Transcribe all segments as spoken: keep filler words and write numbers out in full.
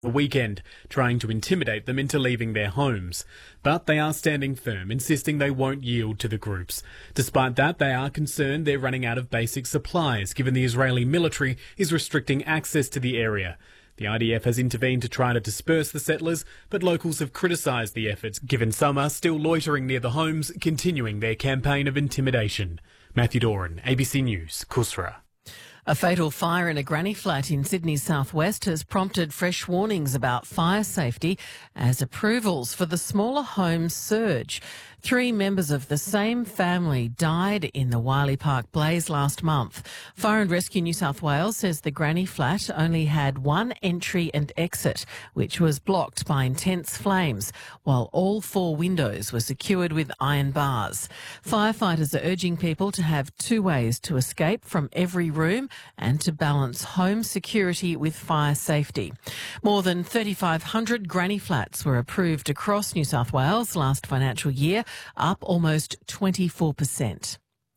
the weekend, trying to intimidate them into leaving their homes. But they are standing firm, insisting they won't yield to the groups. Despite that, they are concerned they're running out of basic supplies, given the Israeli military is restricting access to the area. The I D F has intervened to try to disperse the settlers, but locals have criticised the efforts, given some are still loitering near the homes, continuing their campaign of intimidation. Matthew Doran, A B C News, Kusra. A fatal fire in a granny flat in Sydney's southwest has prompted fresh warnings about fire safety as approvals for the smaller homes surge. Three members of the same family died in the Wiley Park blaze last month. Fire and Rescue New South Wales says the granny flat only had one entry and exit, which was blocked by intense flames, while all four windows were secured with iron bars. Firefighters are urging people to have two ways to escape from every room and to balance home security with fire safety. More than thirty-five hundred granny flats were approved across New South Wales last financial year, up almost twenty-four percent.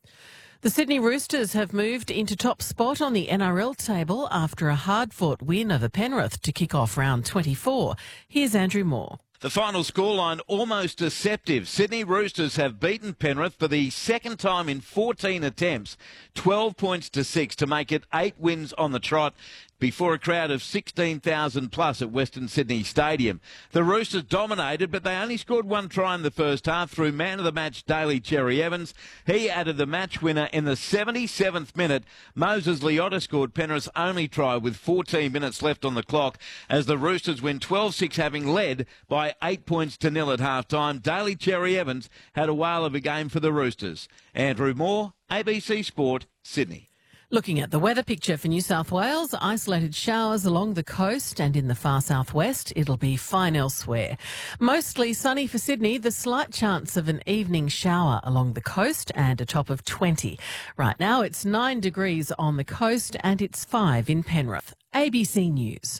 The Sydney Roosters have moved into top spot on the N R L table after a hard-fought win over Penrith to kick off round twenty-four. Here's Andrew Moore. The final scoreline almost deceptive. Sydney Roosters have beaten Penrith for the second time in fourteen attempts, twelve points to six to make it eight wins on the trot before a crowd of sixteen thousand plus at Western Sydney Stadium. The Roosters dominated, but they only scored one try in the first half through man of the match Daly Cherry Evans. He added the match winner in the seventy-seventh minute. Moses Leota scored Penrith's only try with fourteen minutes left on the clock as the Roosters win twelve six, having led by eight points to nil at half-time. Daly Cherry Evans had a whale of a game for the Roosters. Andrew Moore, A B C Sport, Sydney. Looking at the weather picture for New South Wales, isolated showers along the coast and in the far southwest. It'll be fine elsewhere. Mostly sunny for Sydney, the slight chance of an evening shower along the coast and a top of twenty. Right now it's nine degrees on the coast and it's five in Penrith. A B C News.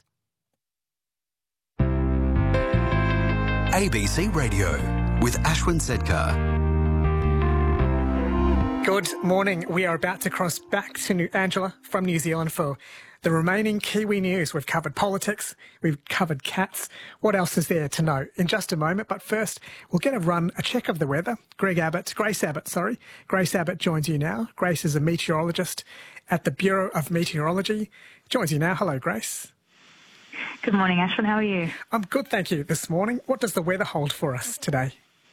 A B C Radio with Ashwin Sedkar. Good morning. We are about to cross back to New Angela from New Zealand for the remaining Kiwi news. We've covered politics, we've covered cats. What else is there to know? In just a moment, but first we'll get a run, a check of the weather. Greg Abbott, Grace Abbott, sorry. Grace Abbott joins you now. Grace is a meteorologist at the Bureau of Meteorology. Joins you now. Hello, Grace. Good morning, Ashwin. How are you? I'm good, thank you. This morning, what does the weather hold for us today?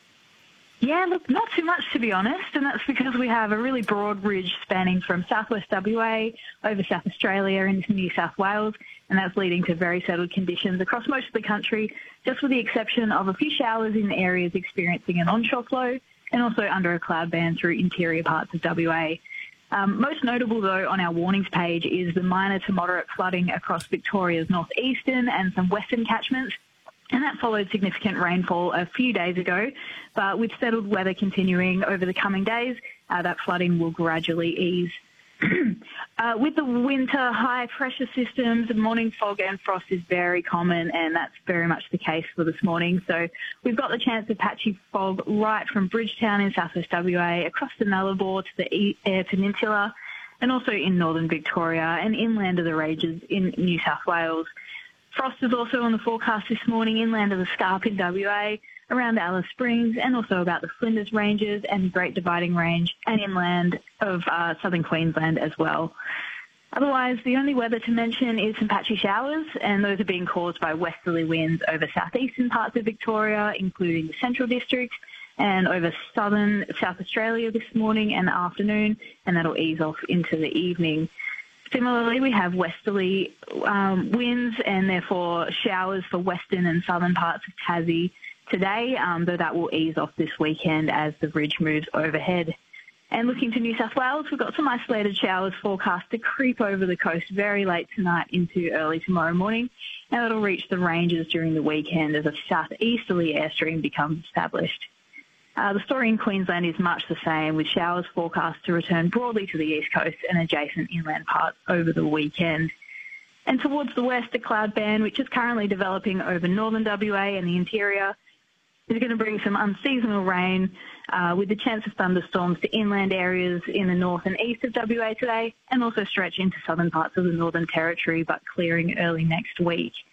Yeah, look, not too much to be honest, and that's because we have a really broad ridge spanning from southwest W A over South Australia into New South Wales, and that's leading to very settled conditions across most of the country, just with the exception of a few showers in areas experiencing an onshore flow and also under a cloud band through interior parts of W A. Um, most notable, though, on our warnings page is the minor to moderate flooding across Victoria's northeastern and some western catchments. And that followed significant rainfall a few days ago. But with settled weather continuing over the coming days, uh, that flooding will gradually ease. uh, with the winter high pressure systems, morning fog and frost is very common, and that's very much the case for this morning. So we've got the chance of patchy fog right from Bridgetown in southwest W A, across the Nullarbor to the Eyre Peninsula, and also in northern Victoria and inland of the ranges in New South Wales. Frost is also on the forecast this morning inland of the Scarp in W A, around Alice Springs, and also about the Flinders Ranges and the Great Dividing Range, and inland of uh, southern Queensland as well. Otherwise, the only weather to mention is some patchy showers, and those are being caused by westerly winds over southeastern parts of Victoria, including the Central District, and over southern South Australia this morning and afternoon, and that'll ease off into the evening. Similarly, we have westerly um, winds and therefore showers for western and southern parts of Tassie today, um, though that will ease off this weekend as the ridge moves overhead. And looking to New South Wales, we've got some isolated showers forecast to creep over the coast very late tonight into early tomorrow morning. Now it'll reach the ranges during the weekend as a southeasterly airstream becomes established. Uh, the story in Queensland is much the same, with showers forecast to return broadly to the east coast and adjacent inland parts over the weekend. And towards the west, a cloud band, which is currently developing over northern W A and the interior, is going to bring some unseasonal rain, uh, with the chance of thunderstorms to inland areas in the north and east of W A today, and also stretch into southern parts of the Northern Territory, but clearing early next week.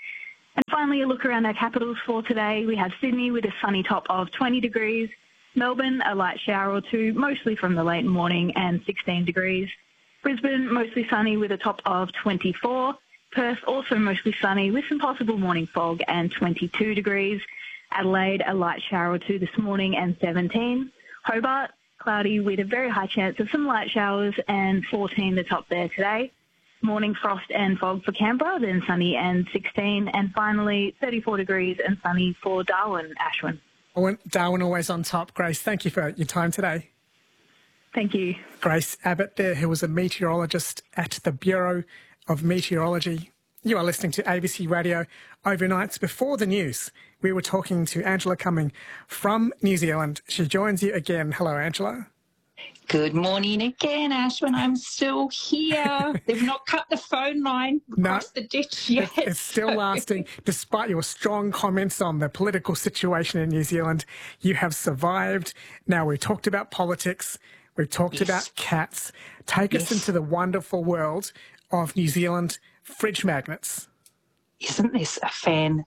And finally, a look around our capitals for today. We have Sydney with a sunny top of twenty degrees, Melbourne a light shower or two, mostly from the late morning, and sixteen degrees. Brisbane mostly sunny with a top of twenty-four. Perth also mostly sunny with some possible morning fog and twenty-two degrees. Adelaide a light shower or two this morning and seventeen. Hobart cloudy with a very high chance of some light showers and fourteen the top there today. Morning frost and fog for Canberra, then sunny and sixteen. And finally, thirty-four degrees and sunny for Darwin, Ashwin. Darwin always on top. Grace, thank you for your time today. Thank you. Grace Abbott there, who was a meteorologist at the Bureau of Meteorology. You are listening to A B C Radio Overnights. Before the news, we were talking to Angela Cumming from New Zealand. She joins you again. Hello, Angela. Good morning again, Ashwin. I'm still here. They've not cut the phone line across no, the ditch yet. It's still lasting. Despite your strong comments on the political situation in New Zealand, you have survived. Now, we've talked about politics. We've talked yes. about cats. Take yes. us into the wonderful world of New Zealand fridge magnets. Isn't this a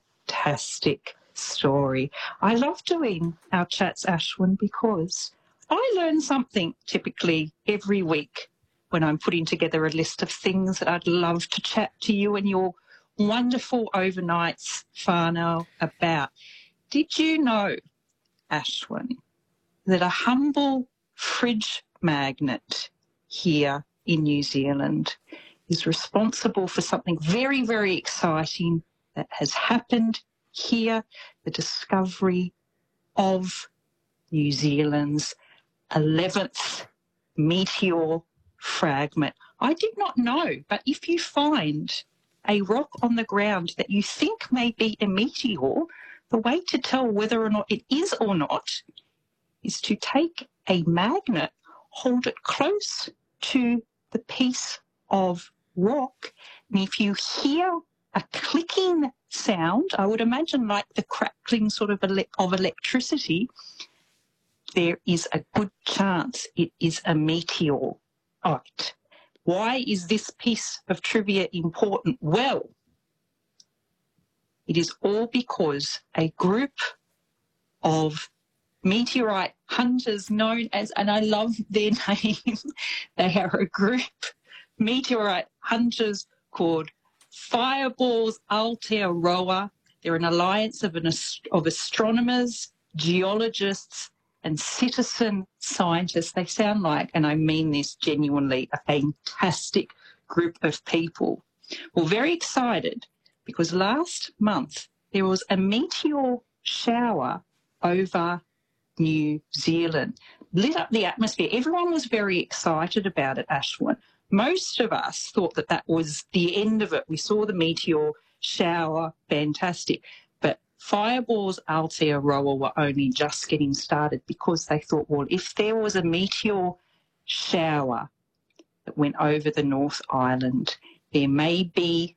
fantastic story? I love doing our chats, Ashwin, because I learn something typically every week when I'm putting together a list of things that I'd love to chat to you and your wonderful overnights, whānau, about. Did you know, Ashwin, that a humble fridge magnet here in New Zealand is responsible for something very, very exciting that has happened here, the discovery of New Zealand's eleventh meteor fragment. I did not know, but if you find a rock on the ground that you think may be a meteor, the way to tell whether or not it is or not is to take a magnet, hold it close to the piece of rock, and if you hear a clicking sound, I would imagine like the crackling sort of, ele- of electricity, there is a good chance it is a meteorite. Why is this piece of trivia important? Well, it is all because a group of meteorite hunters known as, and I love their name, they are a group, meteorite hunters called Fireballs Aotearoa. They're an alliance of, an, of astronomers, geologists, and citizen scientists. They sound like, and I mean this genuinely, a fantastic group of people. Well, very excited because last month there was a meteor shower over New Zealand, lit up the atmosphere. Everyone was very excited about it, Ashwin. Most of us thought that that was the end of it. We saw the meteor shower, fantastic. But Fireballs Aotearoa were only just getting started because they thought, well, if there was a meteor shower that went over the North Island, there may be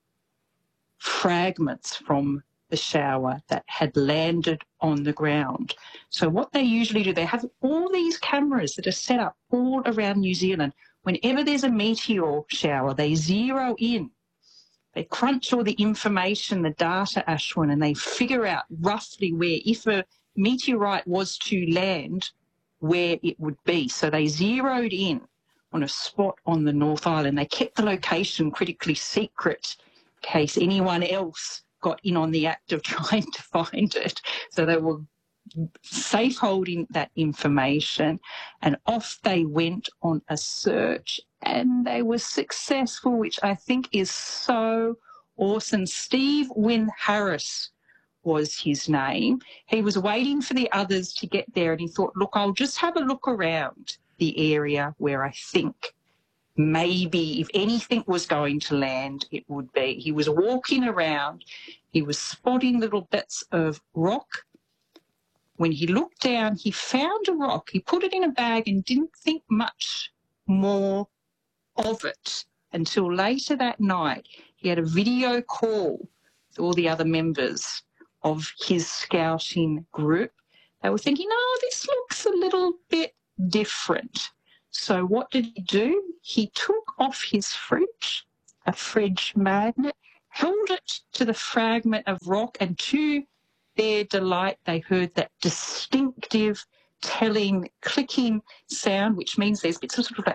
fragments from the shower that had landed on the ground. So what they usually do, they have all these cameras that are set up all around New Zealand. Whenever there's a meteor shower, they zero in. They crunch all the information, the data, Ashwin, and they figure out roughly where, if a meteorite was to land, where it would be. So they zeroed in on a spot on the North Island. They kept the location critically secret in case anyone else got in on the act of trying to find it. So they were safe holding that information, and off they went on a search, and they were successful, which I think is so awesome. Steve Wynn Harris was his name. He was waiting for the others to get there, and he thought, look, I'll just have a look around the area where I think maybe if anything was going to land, it would be. He was walking around, he was spotting little bits of rock. When he looked down, he found a rock. He put it in a bag and didn't think much more of it until later that night. He had a video call with all the other members of his scouting group. They were thinking, oh, this looks a little bit different. So what did he do? He took off his fridge, a fridge magnet, held it to the fragment of rock, and to their delight, they heard that distinctive, telling, clicking sound, which means there's bits of sort of like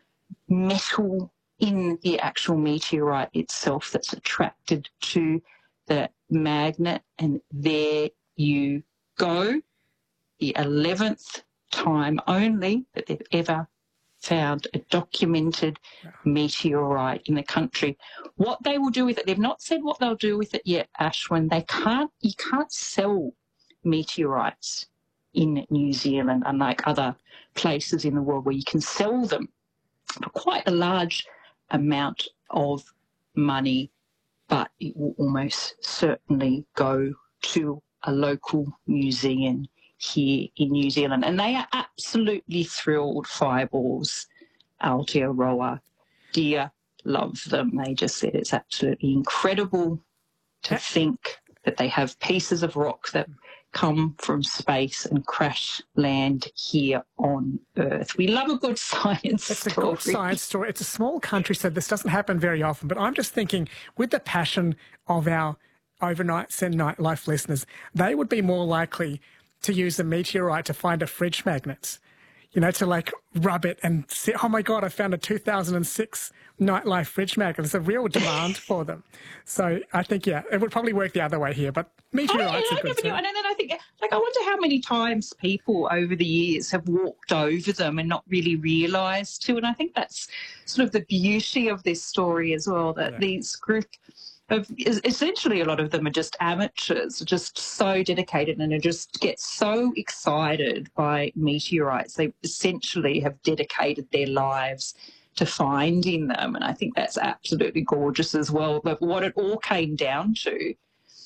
metal in the actual meteorite itself that's attracted to the magnet. And there you go, the eleventh time only that they've ever found a documented meteorite in the country. What they will do with it, they've not said what they'll do with it yet, Ashwin. They can't, you can't sell meteorites in New Zealand, unlike other places in the world where you can sell them for quite a large amount of money, but it will almost certainly go to a local museum here in New Zealand. And they are absolutely thrilled, Fireballs, Aotearoa. Dear, love them. They just said it's absolutely incredible to think that they have pieces of rock that come from space and crash land here on Earth. We love a good science it's story. It's a good science story. It's a small country, so this doesn't happen very often. But I'm just thinking, with the passion of our overnights and nightlife listeners, they would be more likely to use a meteorite to find a fridge magnet, you know, to like rub it and say, oh my God, I found a two thousand six nightlife fridge magnet. There's a real demand for them. So I think, yeah, it would probably work the other way here, but meteorites I, are good too. And then I think, like, I wonder how many times people over the years have walked over them and not really realised too. And I think that's sort of the beauty of this story as well, that yeah. these group of, essentially a lot of them are just amateurs, just so dedicated and are just get so excited by meteorites. They essentially have dedicated their lives to finding them, and I think that's absolutely gorgeous as well. But what it all came down to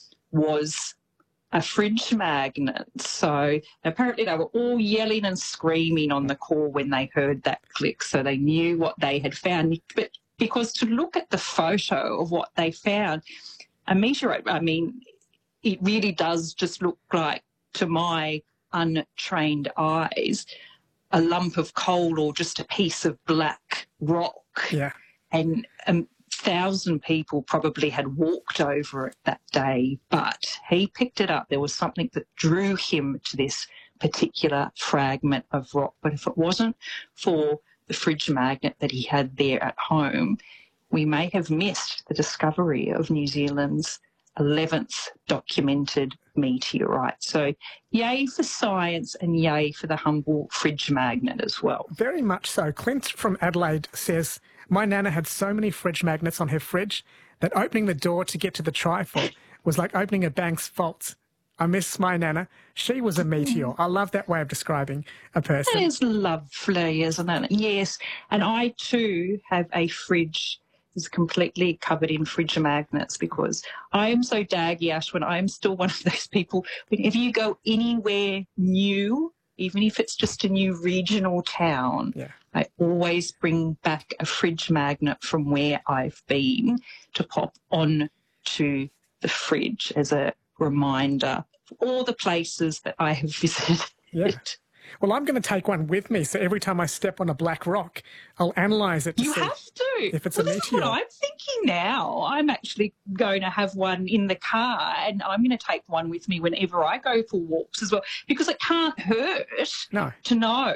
was a fridge magnet. So apparently they were all yelling and screaming on the call when they heard that click, so they knew what they had found. But because to look at the photo of what they found, a meteorite, I mean, it really does just look like, to my untrained eyes, a lump of coal or just a piece of black rock. Yeah. And a thousand people probably had walked over it that day, but he picked it up. There was something that drew him to this particular fragment of rock. But if it wasn't for the fridge magnet that he had there at home, we may have missed the discovery of New Zealand's eleventh documented meteorite. So yay for science and yay for the humble fridge magnet as well. Very much so. Clint from Adelaide says, my nana had so many fridge magnets on her fridge that opening the door to get to the trifle was like opening a bank's vault. I miss my nana. She was a meteor. I love that way of describing a person. That is lovely, isn't it? Yes. And I too have a fridge is completely covered in fridge magnets, because I am so daggy, Ash, when I am still one of those people, whenever you go anywhere new, even if it's just a new regional town, yeah. I always bring back a fridge magnet from where I've been to pop on to the fridge as a reminder of all the places that I have visited. Yeah. Well, I'm going to take one with me, so every time I step on a black rock, I'll analyse it to you see have to. if it's well, a this meteor. Is what I'm thinking now. I'm actually going to have one in the car, and I'm going to take one with me whenever I go for walks as well, because it can't hurt no. to know.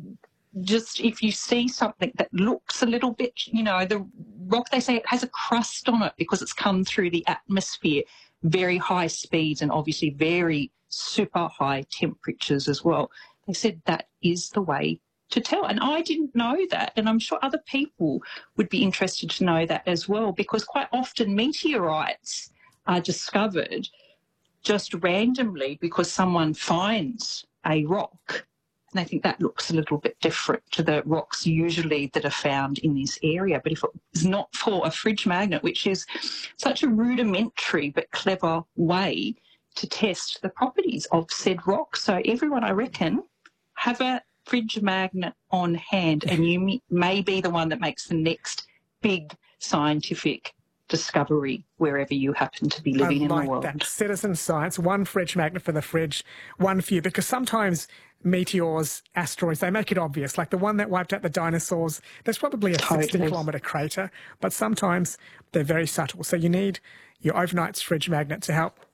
Just if you see something that looks a little bit, you know, the rock, they say it has a crust on it because it's come through the atmosphere, very high speeds and obviously very super high temperatures as well. They said that is the way to tell. And I didn't know that. And I'm sure other people would be interested to know that as well, because quite often meteorites are discovered just randomly because someone finds a rock. And I think that looks a little bit different to the rocks usually that are found in this area. But if it was not for a fridge magnet, which is such a rudimentary but clever way to test the properties of said rock. So everyone, I reckon, have a fridge magnet on hand, and you may be the one that makes the next big scientific discovery wherever you happen to be living I in like the world. That. Citizen science, one fridge magnet for the fridge, one for you, because sometimes meteors, asteroids, they make it obvious. Like the one that wiped out the dinosaurs, there's probably a Totally. sixty kilometre crater, but sometimes they're very subtle. So you need your overnight fridge magnet to help